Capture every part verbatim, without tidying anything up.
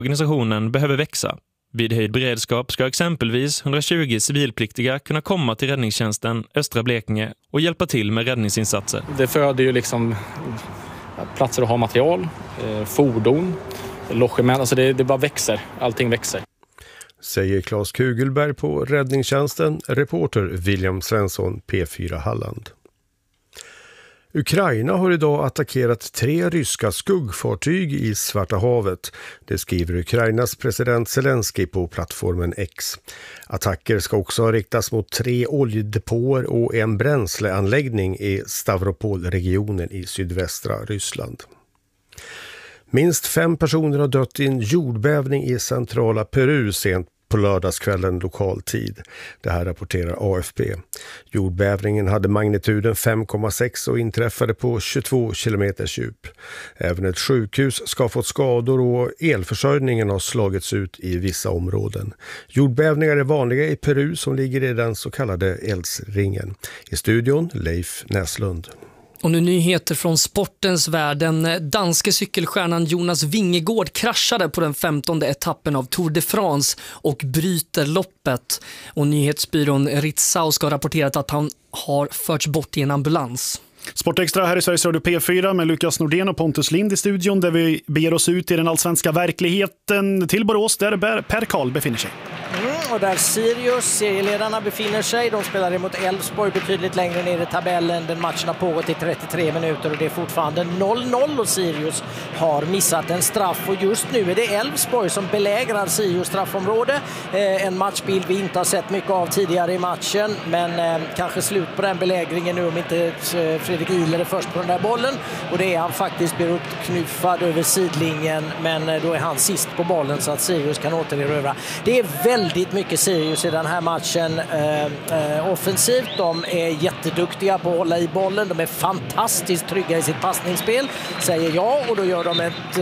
Organisationen behöver växa. Vid höjd beredskap ska exempelvis hundratjugo civilpliktiga kunna komma till räddningstjänsten Östra Blekinge och hjälpa till med räddningsinsatser. Det föder ju liksom platser att ha material, fordon, logement, alltså det, det bara växer, allting växer. Säger Claes Kugelberg på räddningstjänsten, reporter William Svensson, P fyra Halland. Ukraina har idag attackerat tre ryska skuggfartyg i Svarta havet. Det skriver Ukrainas president Zelensky på plattformen X. Attacker ska också ha riktats mot tre oljedepåer och en bränsleanläggning i Stavropol-regionen i sydvästra Ryssland. Minst fem personer har dött i en jordbävning i centrala Peru sent på lördagskvällen lokal tid. Det här rapporterar A F P. Jordbävningen hade magnituden fem komma sex och inträffade på tjugotvå kilometers djup. Även ett sjukhus ska ha fått skador och elförsörjningen har slagits ut i vissa områden. Jordbävningar är vanliga i Peru som ligger i den så kallade eldsringen. I studion Leif Näslund. Och nu nyheter från sportens värld. Den danske cykelstjärnan Jonas Vingegaard kraschade på den femtonde etappen av Tour de France och bryter loppet. Och nyhetsbyrån Ritzau ska ha rapporterat att han har förts bort i en ambulans. Sportextra här i Sveriges Radio P fyra med Lukas Nordén och Pontus Lind i studion där vi beger oss ut i den allsvenska verkligheten till Borås där Per Karl befinner sig. Mm, och där Sirius, serieledarna, befinner sig. De spelar emot Elfsborg betydligt längre ner i tabellen. Den matchen har pågått i trettiotre minuter och det är fortfarande noll noll och Sirius har missat en straff. Och just nu är det Elfsborg som belägrar Sirius straffområde. Eh, en matchbild vi inte har sett mycket av tidigare i matchen. Men eh, kanske slut på den belägringen nu om inte eh, Fredrik Ihler är först på den där bollen. Och det är han faktiskt, blir uppknuffad över sidlinjen. Men eh, då är han sist på bollen så att Sirius kan återerövra. Det är väldigt mycket Sirius i den här matchen eh, eh, offensivt. De är jätteduktiga på att hålla i bollen. De är fantastiskt trygga i sitt passningsspel, säger jag. Och då gör de ett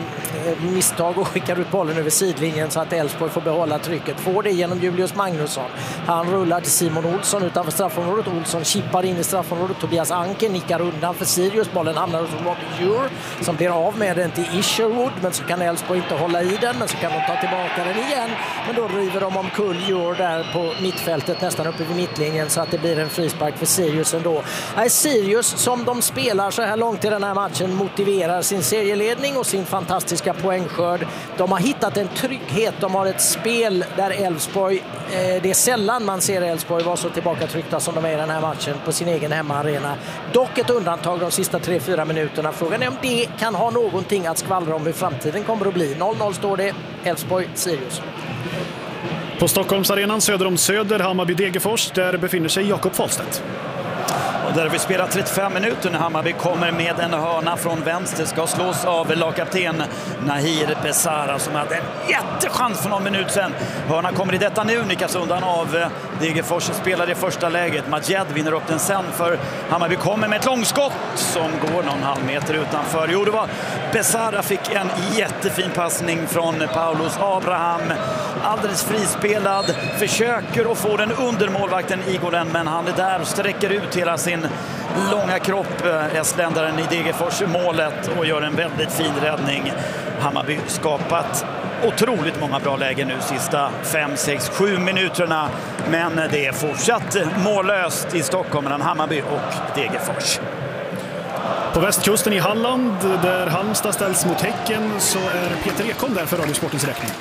eh, misstag och skickar ut bollen över sidlinjen så att Elfsborg får behålla trycket. Får det genom Julius Magnusson. Han rullar till Simon Olsson utanför straffområdet. Olsson chippar in i straffområdet. Tobias Anker nickar undan för Sirius. Bollen hamnar hos Robbie Ure som blir av med den till Isherwood. Men så kan Elfsborg inte hålla i den. Men så kan de ta tillbaka den igen. Men då river de omkull Ure där på mittfältet nästan uppe vid mittlinjen så att det blir en frispark för Sirius ändå. Nej, Sirius som de spelar så här långt i den här matchen motiverar sin serieledning och sin fantastiska poängskörd. De har hittat en trygghet. De har ett spel där Elfsborg, eh, det är sällan man ser Elfsborg vara så tillbakatryckta som de är i den här matchen på sin egen hemmaarena. Dock ett undantag de sista tre fyra minuterna. Frågan är om det kan ha någonting att skvallra om hur framtiden kommer att bli. noll noll står det. Elfsborg-Sirius. På Stockholmsarenan söder om Söder, Hammarby-Degerfors, där befinner sig Jakob Fahlstedt. Och där vi spelar trettiofem minuter när Hammarby kommer med en hörna från vänster, ska slås av lagkapten Nahir Besara som hade en jättechans för någon minut sedan. Hörna kommer i detta nu, nickas undan av Degerfors spelare i första läget. Majed vinner upp den sen för Hammarby kommer med ett långskott som går någon halv meter utanför. Jo, det var Besara fick en jättefin passning från Paulus Abraham. Alldeles frispelad, försöker att få den under målvakten Igoren, men han är där och sträcker ut hela sin långa kropp, estländaren i Degerfors målet, och gör en väldigt fin räddning. Hammarby skapat otroligt många bra lägen nu sista fem, sex, sju minuterna, men det är fortsatt mållöst i Stockholm mellan Hammarby och Degerfors. På västkusten i Halland, där Halmstad ställs mot Häcken, så är Peter Ekholm där för Radiosportens räkning.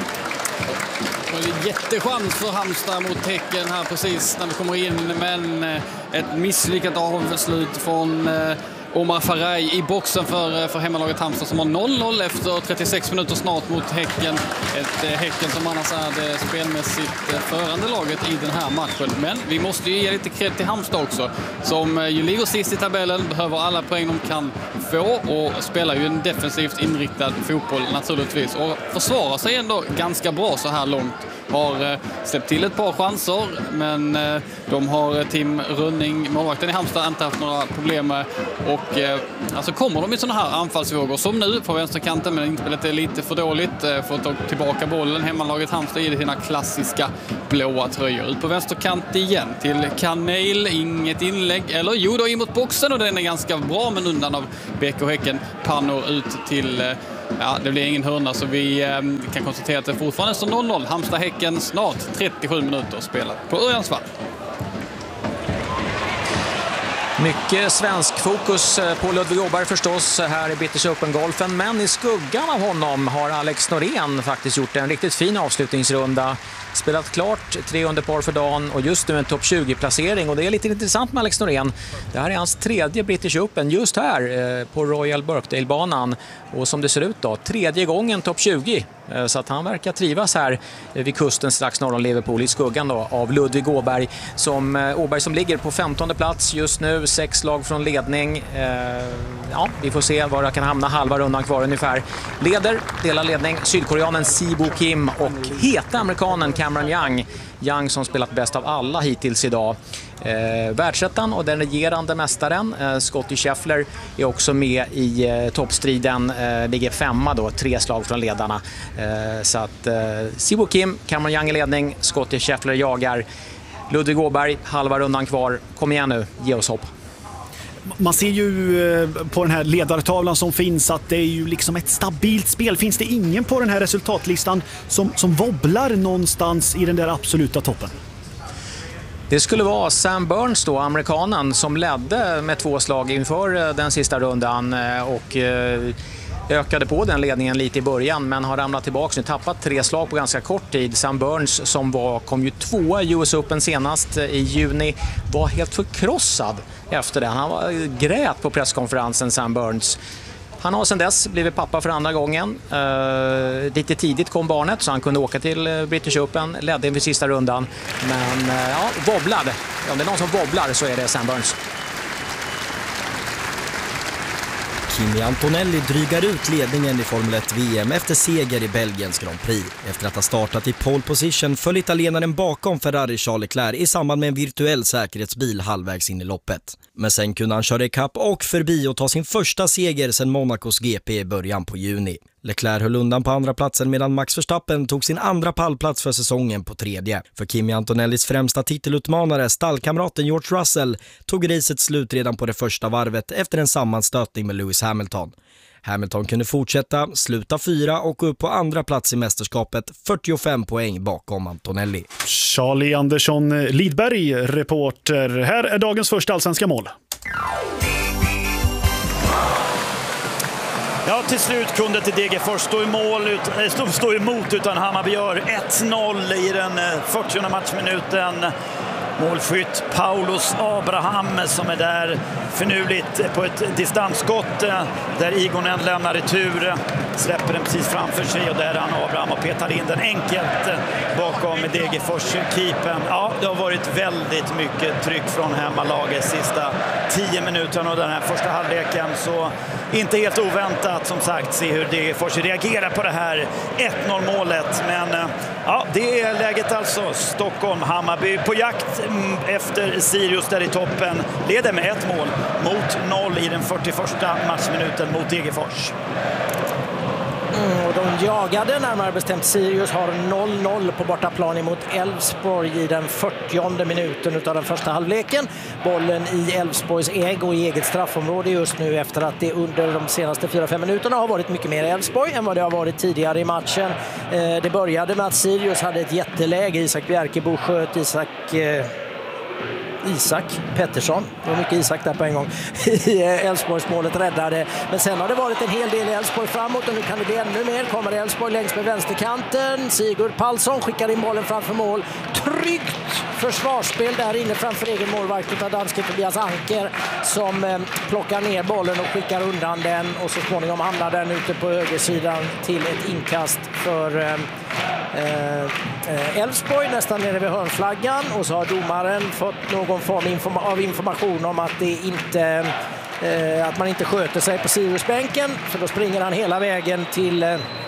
Jättechans för Halmstad mot Häcken här precis när vi kommer in, men ett misslyckat avslut från Omar Faraj i boxen för, för hemmalaget Halmstad som har noll noll efter trettiosex minuter snart mot Häcken. Ett Häcken som annars är det spelmässigt förande laget i den här matchen. Men vi måste ju ge lite cred till Halmstad också, som ju ligger sist i tabellen, behöver alla poäng de kan få och spelar ju en defensivt inriktad fotboll naturligtvis. Och försvarar sig ändå ganska bra så här långt. Har släppt till ett par chanser, men de har Tim Rönning, målvakten i Halmstad, inte haft några problem med. Och alltså kommer de i sådana här anfallsvågor som nu på vänsterkanten, men inspelet är lite för dåligt, får ta tillbaka bollen. Hemmalaget Halmstad i sina klassiska blåa tröjor. Ut på vänsterkant igen till Kanel, inget inlägg, eller jo då in mot boxen, och den är ganska bra, men undan av B K Häcken. Pannor ut till Ja, det blir ingen hörna, så vi eh, kan konstatera att det fortfarande står noll noll. Halmstad-Häcken snart trettiosju minuter spelat på Örjansvall. Mycket svensk fokus på Ludvig Åberg förstås här i British Open-golfen, men i skuggan av honom har Alex Norén faktiskt gjort en riktigt fin avslutningsrunda. Spelat klart tre under par för dagen och just nu en topp tjugo-placering, och det är lite intressant med Alex Norén. Det här är hans tredje British Open just här på Royal Birkdale-banan, och som det ser ut då, tredje gången topp tjugo. Så att han verkar trivas här vid kusten strax norr om Liverpool i skuggan då av Ludvig Åberg som, Åberg som ligger på femtonde plats just nu, sex slag från ledning. Ja, vi får se var det kan hamna, halva rundan kvar ungefär. Leder, delar ledning, sydkoreanen Sibo Kim och heta amerikanen Cameron Young. Young som spelat bäst av alla hittills idag. Eh, världsettan och den regerande mästaren eh, Scottie Scheffler är också med i eh, toppstriden, eh, ligger femma då, tre slag från ledarna. Eh, så att eh, Sibo Kim, Cameron Young i ledning, Scottie Scheffler jagar. Ludvig Åberg, halva rundan kvar. Kom igen nu, ge oss hopp. Man ser ju på den här ledartavlan som finns att det är ju liksom ett stabilt spel. Finns det ingen på den här resultatlistan som, som wobblar någonstans i den där absoluta toppen? Det skulle vara Sam Burns då, amerikanen, som ledde med två slag inför den sista rundan och ökade på den ledningen lite i början, men har ramlat tillbaka nu, tappat tre slag på ganska kort tid. Sam Burns som var, kom ju tvåa i U S Open senast i juni, var helt förkrossad efter det. Han var grät på presskonferensen, Sam Burns. Han har sedan dess blivit pappa för andra gången. Uh, lite tidigt kom barnet så han kunde åka till British Open, ledde inför sista rundan. Men uh, ja, wobblad. Om det är någon som wobblar så är det Sam Burns. Kimi Antonelli drygar ut ledningen i Formel ett V M efter seger i Belgiens Grand Prix. Efter att ha startat i pole position föll italienaren bakom Ferrari Charles Leclerc i samband med en virtuell säkerhetsbil halvvägs in i loppet. Men sen kunde han köra ikapp och förbi och ta sin första seger sedan Monacos G P i början på juni. Leclerc höll undan på andra platsen medan Max Verstappen tog sin andra pallplats för säsongen på tredje. För Kimi Antonellis främsta titelutmanare, stallkamraten George Russell, tog racet slut redan på det första varvet efter en sammanstötning med Lewis Hamilton. Hamilton kunde fortsätta, sluta fyra och gå upp på andra plats i mästerskapet, fyrtiofem poäng bakom Antonelli. Charlie Andersson Lidberg, reporter. Här är dagens första allsvenska mål. Ja, till slut kunde till Degerfors stå i mål ut, stå, stå emot utan Hammarby gör ett noll i den fyrtionde matchminuten. Målskytt Paulus Abraham som är där finurligt på ett distansskott där Igonen lämnar retur, släpper den precis framför sig och där är han Abraham och petar in den enkelt bakom Degerfors-keepern. Ja, det har varit väldigt mycket tryck från hemmalaget sista tio minuterna och den här första halvleken, så inte helt oväntat som sagt se hur Degerfors reagerar på det här ett noll målet. Men ja, det är läget alltså. Stockholm, Hammarby på jakt efter Sirius där i toppen, leder med ett mål mot noll i den fyrtioförsta matchminuten mot Degerfors. Mm, och de jagade närmare bestämt. Sirius har noll noll på bortaplan emot Elfsborg i den fyrtionde minuten utav den första halvleken. Bollen i Elfsborgs äg och i eget straffområde just nu efter att det under de senaste fyra fem minuterna har varit mycket mer Elfsborg än vad det har varit tidigare i matchen. Eh, det började med att Sirius hade ett jätteläge. Isak Bjerkebo sköt Isak... Eh, Isak Pettersson, det var mycket Isak där på en gång i Elfsborgs målet räddade, men sen har det varit en hel del i Elfsborg framåt och nu kan det bli ännu mer. Kommer Elfsborg längs med vänsterkanten, Sigurd Palsson skickar in bollen framför mål, tryggt försvarsspel där inne framför egen målvakt av danske Tobias Anker som eh, plockar ner bollen och skickar undan den och så småningom hamnar den ute på högersidan till ett inkast för eh, Elfsborg eh, nästan nere vid hörnflaggan, och så har domaren fått någon form informa- av information om att det inte eh, att man inte sköter sig på Siriusbänken, för då springer han hela vägen till eh,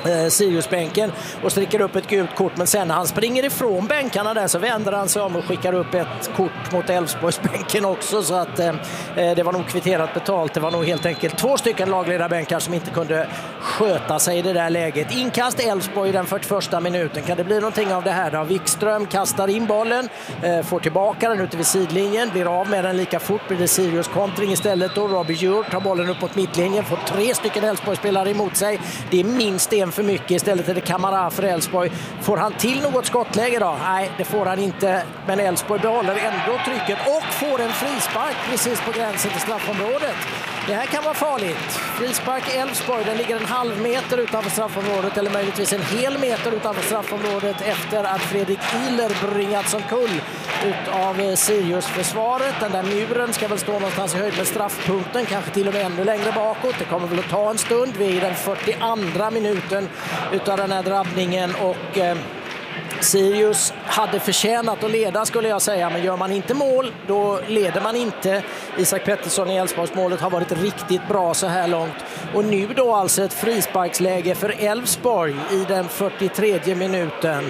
eh, Siriusbänken och sträcker upp ett gult kort, men sen när han springer ifrån bänkarna där så vänder han sig om och skickar upp ett kort mot Elfsborgsbänken också, så att eh, det var nog kvitterat betalt. Det var nog helt enkelt två stycken lagledarbänkar som inte kunde sköta sig i det där läget. Inkast Elfsborg i den fyrtioförsta minuten. Kan det bli någonting av det här då? Wikström kastar in bollen, eh, får tillbaka den ute vid sidlinjen, blir av med den lika fort, blir det Sirius kontring istället då. Robbie Djur tar bollen upp mot mittlinjen, får tre stycken Elfsborg-spelare emot sig. Det är minst en för mycket, istället är det Kamara för Elfsborg. Får han till något skottläge då? Nej, det får han inte, men Elfsborg behåller ändå trycket och får en frispark precis på gränsen till straffområdet. Det här kan vara farligt. Frispark Elfsborg, den ligger en halv meter utanför straffområdet, eller möjligtvis en hel meter utanför straffområdet, efter att Fredrik Ihler bringats omkull ut av Sirius-försvaret. Den där muren ska väl stå någonstans i höjd med straffpunkten, kanske till och med ännu längre bakåt. Det kommer väl att ta en stund. Vi är i den fyrtioandra minuten utav den här drabbningen och eh, Sirius hade förtjänat att leda, skulle jag säga, men gör man inte mål då leder man inte. Isak Pettersson i Elfsborgsmålet har varit riktigt bra så här långt, och nu då alltså ett frisparksläge för Elfsborg i den fyrtiotredje minuten.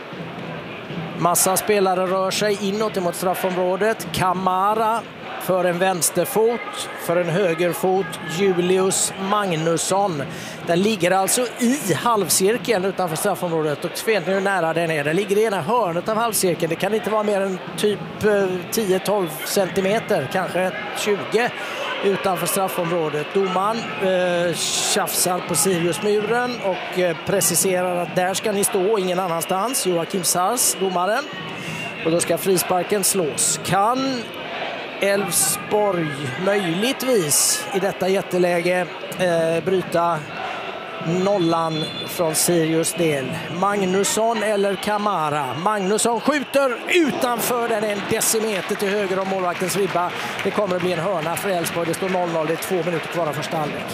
Massa spelare rör sig inåt mot straffområdet. Kamara för en vänsterfot, för en högerfot Julius Magnusson. Den ligger alltså i halvcirkeln utanför straffområdet, och vet ni hur nära den är. Den ligger i ena hörnet av halvcirkeln. Det kan inte vara mer än typ tio till tolv centimeter, kanske tjugo utanför straffområdet. Domaren eh, tjafsar på Siriusmuren och eh, preciserar att där ska ni stå, ingen annanstans. Joakim Sars, domaren. Och då ska frisparken slås. Kan Elfsborg möjligtvis i detta jätteläge eh, bryta nollan från Sirius del? Magnusson eller Kamara? Magnusson skjuter utanför, den en decimeter till höger om målvaktens ribba. Det kommer att bli en hörna för Elfsborg. Det står noll noll, det är två minuter kvar av första halvlek.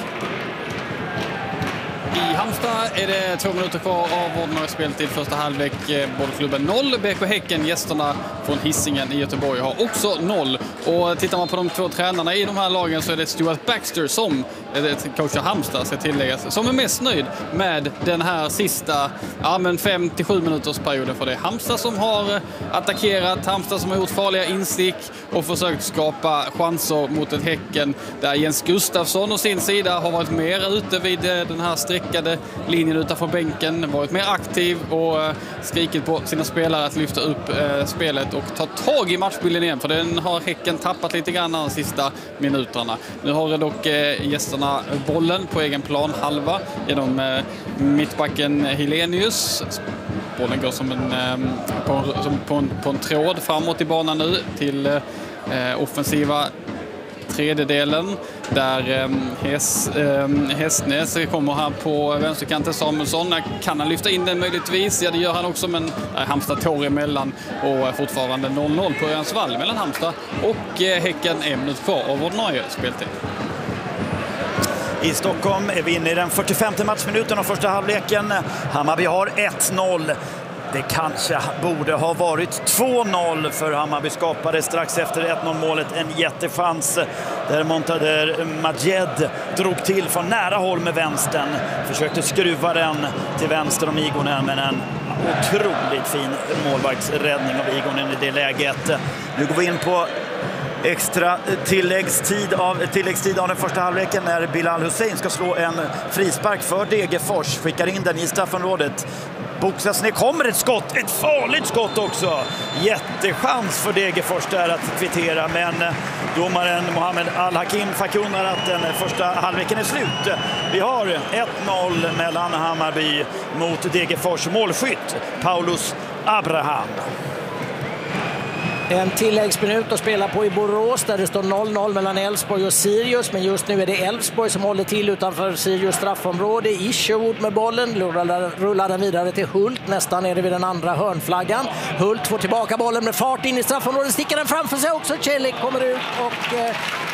I Halmstad är det två minuter kvar av ordinarie speltid första halvlek. Bollklubben noll. B K Häcken, gästerna från Hisingen i Göteborg, har också noll. Och tittar man på de två tränarna i de här lagen så är det Stuart Baxter som coachar Halmstad, ska tilläggas, som är mest nöjd med den här sista ja, men fem till sju minuters perioden. För det är Halmstad som har attackerat, Halmstad som har gjort farliga instick och försökt skapa chanser mot ett Häcken där Jens Gustafsson och sin sida har varit mer ute vid den här streckade linjen utanför bänken, varit mer aktiv och skrikit på sina spelare att lyfta upp eh, spelet och ta tag i matchbilden igen, för den har Häcken tappat lite grann de sista minuterna. Nu har dock eh, gästerna bollen på egen plan halva genom eh, mittbacken Helenius. Bollen går som en, eh, på, som på, en, på en tråd framåt i banan nu till eh, offensiva tredjedelen där eh, Häs, eh, Hästnäs kommer här på vänsterkanten. Samuelsson, kan han lyfta in den möjligtvis? Ja, det gör han också, men eh, Halmstad tår emellan och fortfarande noll noll på Örjansvall mellan Halmstad och eh, Häcken, en minut kvar av ordinarie speltid. I Stockholm är vi inne i den fyrtiofemte matchminuten av första halvleken. Hammarby har ett noll. Det kanske borde ha varit två noll, för Hammarby skapade strax efter ett noll-målet en jättechans där Montader Majed drog till från nära håll med vänstern. Försökte skruva den till vänster om Igonen, men en otroligt fin målvaktsräddning av Igonen i det läget. Nu går vi in på extra tilläggstid av, tilläggstid av den första halvleken när Bilal Hussein ska slå en frispark för Degerfors. Skickar in den i straffområdet. Boxas ner, kommer ett skott, ett farligt skott också. Jättechans för Degerfors där att kvittera, men domaren Mohamed Al-Hakim förkunnar att den första halvleken är slut. Vi har ett noll mellan Hammarby mot Degerfors. Målskytt Paulus Abraham. En tilläggsminut att spela på i Borås där det står noll noll mellan Elfsborg och Sirius, men just nu är det Elfsborg som håller till utanför Sirius straffområde. Isherwood med bollen, rullar, rullar den vidare till Hult, nästan är det vid den andra hörnflaggan. Hult får tillbaka bollen med fart in i straffområdet, sticker den framför sig också. Celik kommer ut och eh,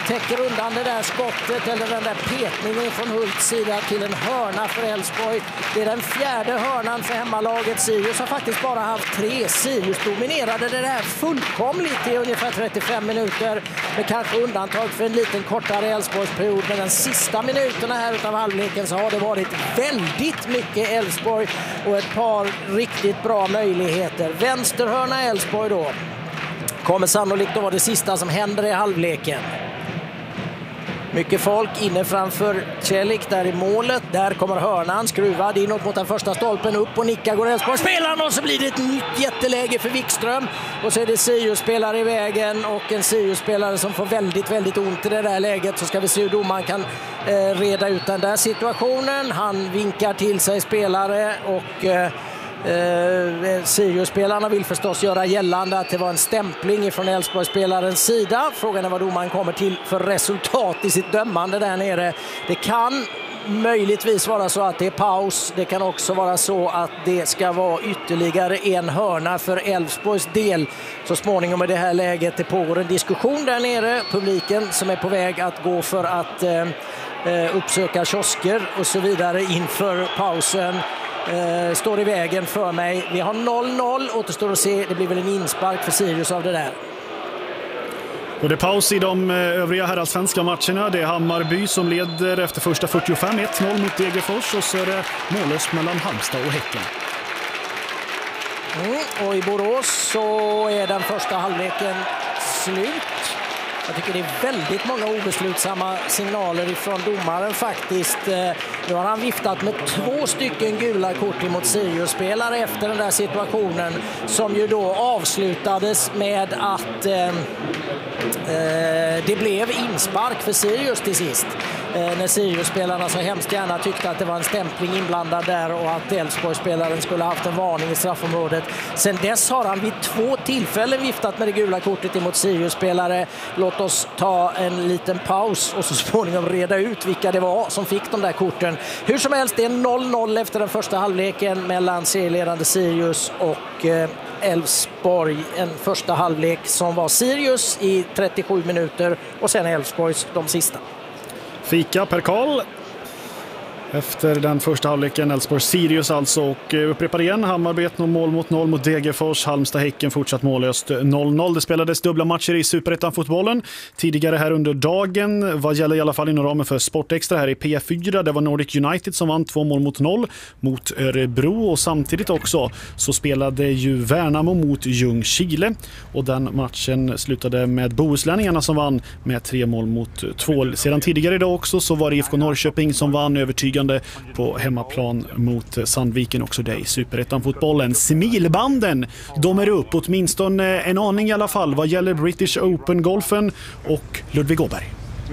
täcker undan det där skottet eller den där petningen från Hults sida till en hörna för Elfsborg. Det är den fjärde hörnan för hemmalaget. Sirius har faktiskt bara haft tre. Sirius dominerade det där fullkomligt i ungefär trettiofem minuter med kanske undantag för en liten kortare Elfsborgsperiod. Men den sista minuterna här utav halvleken så har det varit väldigt mycket Elfsborg och ett par riktigt bra möjligheter. Vänsterhörna Elfsborg då kommer sannolikt att vara det sista som händer i halvleken. Mycket folk inne framför Celik där i målet. Där kommer hörnan skruvad inåt mot den första stolpen. Upp och nickar går Elfsborg spelaren och så blir det ett nytt jätteläge för Wikström. Och så är det Sirius-spelare i vägen och en Sirius-spelare som får väldigt, väldigt ont i det där läget. Så ska vi se hur domaren kan eh, reda ut den där situationen. Han vinkar till sig spelare och... Eh, Eh, Sirius-spelarna vill förstås göra gällande att det var en stämpling från Elfsborg-spelarens sida. Frågan är vad domaren kommer till för resultat i sitt dömande där nere. Det kan möjligtvis vara så att det är paus. Det kan också vara så att det ska vara ytterligare en hörna för Elfsborgs del. Så småningom i det här läget det pågår en diskussion där nere. Publiken som är på väg att gå för att eh, uppsöka kiosker och så vidare inför pausen. Uh, står i vägen för mig. Vi har noll noll, återstår att se. Det blir väl en inspark för Sirius av det där. Och det är paus i de övriga herrallsvenska matcherna. Det är Hammarby som leder efter första fyrtiofem ett noll mot Degerfors och så är det mållöst mellan Halmstad och Häcken. Mm, och i Borås så är den första halvleken slut. Jag tycker det är väldigt många obeslutsamma signaler ifrån domaren faktiskt. Nu har han viftat med två stycken gula kort emot Sirius-spelare efter den där situationen som ju då avslutades med att eh, det blev inspark för Sirius till sist. Eh, när Sirius-spelarna så hemskt gärna tyckte att det var en stämpling inblandad där och att Elfsborg-spelaren skulle ha haft en varning i straffområdet. Sen dess har han vid två tillfällen viftat med det gula kortet emot Sirius-spelare. Låt oss ta en liten paus och så småningom reda ut vilka det var som fick de där korten. Hur som helst, det är noll noll efter den första halvleken mellan serieledande Sirius och eh, Elfsborg. En första halvlek som var Sirius i trettiosju minuter och sen Elfsborgs de sista. Fika per Karl. Efter den första halvleken Elfsborg Sirius alltså och upprepar igen Hammarby noll mot noll mot Degerfors, Halmstad Häcken fortsatt mållöst noll noll. Det spelades dubbla matcher i Superettan-fotbollen tidigare här under dagen vad gäller i alla fall inom ramen för Sportextra här i P fyra. Det var Nordic United som vann två mål mot noll mot Örebro och samtidigt också så spelade ju Värnamo mot Ljungskile och den matchen slutade med Bohuslänningarna som vann med tre mål mot två. Sedan tidigare idag också så var det I F K Norrköping som vann övertygande på hemmaplan mot Sandviken också det i Superettan-fotbollen. Smilbanden, de är upp åtminstone en aning i alla fall vad gäller British Open-golfen och Ludvig Åberg.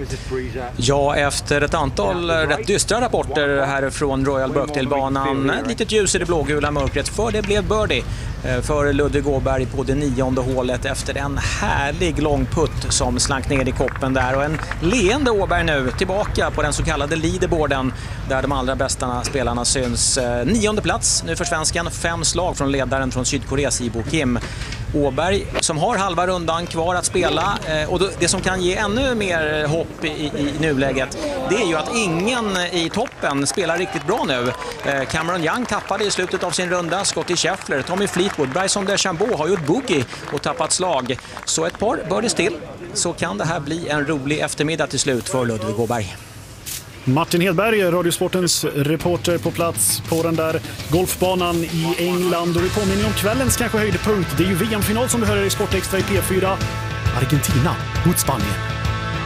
Ja, efter ett antal rätt dystra rapporter här från Royal Birkdale-banan, ett litet ljus i det blågula mörkret för det blev birdie för Ludvig Åberg på det nionde hålet efter en härlig lång putt som slank ner i koppen där och en leende Åberg nu tillbaka på den så kallade leaderboarden där de allra bästa spelarna syns. Nionde plats nu för svensken, fem slag från ledaren från Sydkorea Sibo Kim. Åberg som har halva rundan kvar att spela och det som kan ge ännu mer hopp i, i nuläget det är ju att ingen i toppen spelar riktigt bra nu. Cameron Young tappade i slutet av sin runda, Scottie Scheffler, Tommy Fleetwood, Bryson DeChambeau har gjort boogie och tappat slag. Så ett par birdies till så kan det här bli en rolig eftermiddag till slut för Ludvig Åberg. Martin Hedberg, Radiosportens reporter på plats på den där golfbanan i England. Och vi påminner om kvällens kanske höjdpunkt. Det är ju V M-final som du hör i Sportextra i P fyra. Argentina mot Spanien.